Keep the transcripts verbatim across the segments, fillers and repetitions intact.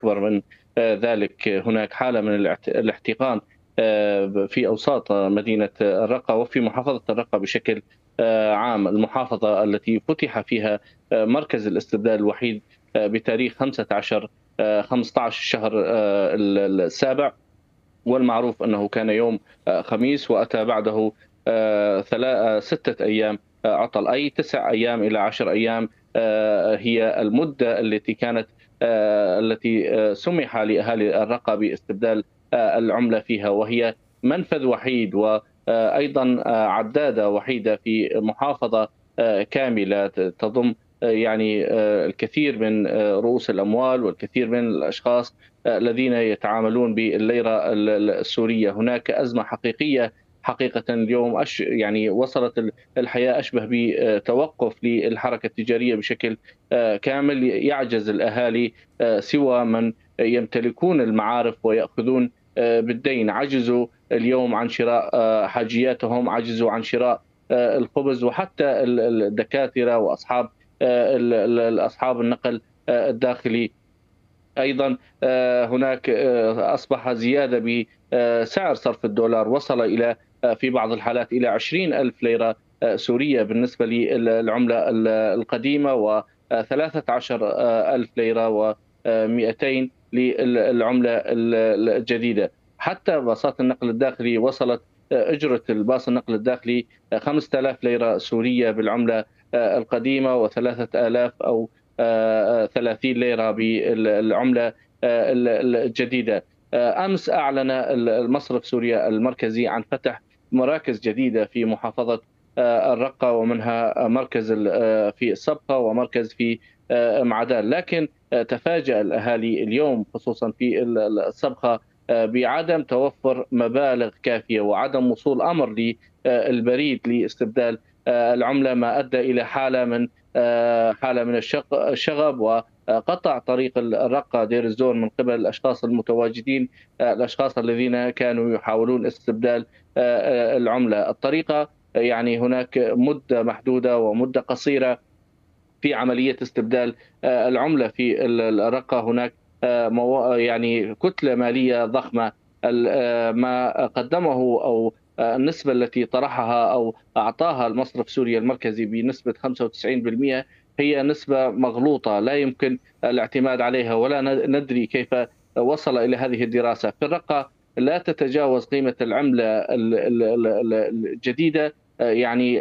أكبر من ذلك، هناك حالة من الاحت الاحتقان في أوساط مدينة الرقة وفي محافظة الرقة بشكل عام، المحافظة التي فتح فيها مركز الاستبدال الوحيد بتاريخ خمسة عشر خمسة عشر الشهر ال السابع، والمعروف أنه كان يوم خميس وأتى بعده ثلا ستة أيام عطل، أي تسع أيام إلى عشر أيام هي المدة التي كانت التي سُمح لأهالي الرقة باستبدال العملة فيها، وهي منفذ وحيد وأيضًا عدادة وحيدة في محافظة كاملة ت تضم يعني الكثير من رؤوس الأموال والكثير من الأشخاص الذين يتعاملون بالليرة ال ال السورية. هناك أزمة حقيقية حقيقةً اليوم أش يعني وصلت ال الحياة أشبه بتوقف للحركة التجارية بشكل كامل، يعجز الأهالي سوى من يمتلكون المعارف ويأخذون بالدين، عجزوا اليوم عن شراء حاجياتهم، عجزوا عن شراء الخبز، وحتى ال ال الدكاترة وأصحاب ال ال أصحاب النقل الداخلي أيضًا هناك أصبح زيادة بسعر صرف الدولار، وصل إلى في بعض الحالات إلى عشرين ألف ليرة سورية بالنسبة للعملة ال القديمة، وثلاثة عشر ألف ليرة ومئتين للعملة ال الجديدة. حتى باصات النقل الداخلي وصلت أجرة الباص النقل الداخلي خمسة آلاف ليرة سورية بالعملة القديمة، وثلاثة آلاف أو ثلاثين ليرة بالعملة الجديدة. أمس أعلن المصرف سوريا المركزي عن فتح مراكز جديدة في محافظة الرقة، ومنها مركز في الصبقة ومركز في معدان، لكن تفاجأ الأهالي اليوم خصوصا في الصبقة بعدم توفر مبالغ كافية وعدم وصول أمر للبريد لاستبدال العملة، ما أدى إلى حالة من حالة من الشغب وقطع طريق الرقة دير الزور من قبل الأشخاص المتواجدين، الأشخاص الذين كانوا يحاولون استبدال العملة. الطريقة يعني هناك مدة محدودة ومدة قصيرة في عملية استبدال العملة في الرقة، هناك يعني كتلة مالية ضخمة، ما قدمه أو النسبة التي طرحها أو أعطاها المصرف سوريا المركزي بنسبة خمسة وتسعين بالمئة هي نسبة مغلوطة لا يمكن الاعتماد عليها، ولا ندري كيف وصل إلى هذه الدراسة. في الرقة لا تتجاوز قيمة العملة الجديدة يعني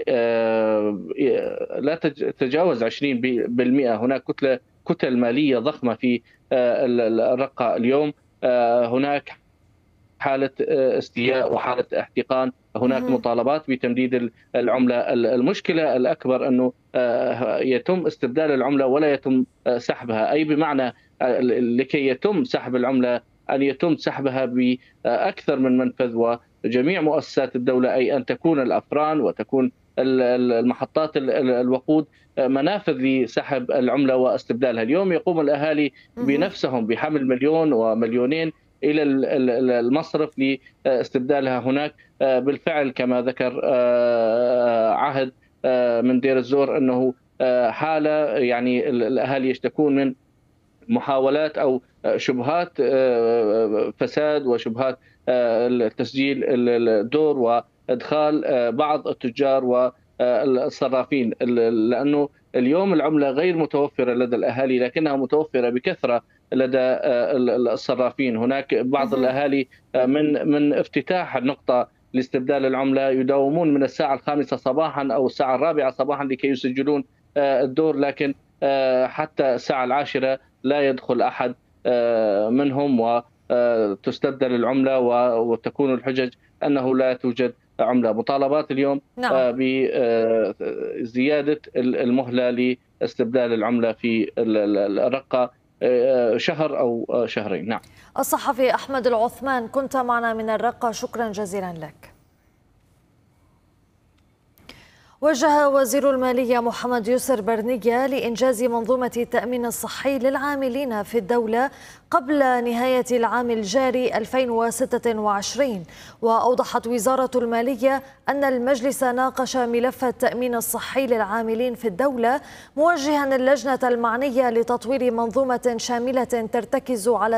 لا تتجاوز عشرين بالمئة. هناك كتلة كتل مالية ضخمة في الرقة اليوم، هناك حالة استياء وحالة احتقان، هناك مطالبات بتمديد العملة. المشكلة الأكبر أنه يتم استبدال العملة ولا يتم سحبها، أي بمعنى لكي يتم سحب العملة أن يتم سحبها بأكثر من منفذ وجميع مؤسسات الدولة، أي أن تكون الأفران وتكون المحطات الوقود منافذ لسحب العملة واستبدالها. اليوم يقوم الأهالي بنفسهم بحمل مليون ومليونين إلى المصرف لاستبدالها. هناك بالفعل كما ذكر عهد من دير الزور أنه حالة يعني الأهالي يشتكون من محاولات أو شبهات فساد وشبهات تسجيل الدور وإدخال بعض التجار والصرافين، لأنه اليوم العملة غير متوفرة لدى الأهالي لكنها متوفرة بكثرة لدى الصرافين. هناك بعض الأهالي من من افتتاح النقطة لاستبدال العملة يداومون من الساعة الخامسة صباحا أو الساعة الرابعة صباحا لكي يسجلون الدور، لكن حتى الساعة العاشرة لا يدخل أحد منهم وتستبدل العملة وتكون الحجج أنه لا توجد عملة. مطالبات اليوم نعم. بزيادة المهلة لاستبدال العملة في الرقة شهر أو شهرين. نعم. الصحفي أحمد العثمان كنت معنا من الرقة، شكرا جزيلا لك. وجه وزير المالية محمد يسر برنية لإنجاز منظومة التأمين الصحي للعاملين في الدولة قبل نهاية العام الجاري ألفين وستة وعشرين. وأوضحت وزارة المالية أن المجلس ناقش ملف التأمين الصحي للعاملين في الدولة، موجها اللجنة المعنية لتطوير منظومة شاملة ترتكز على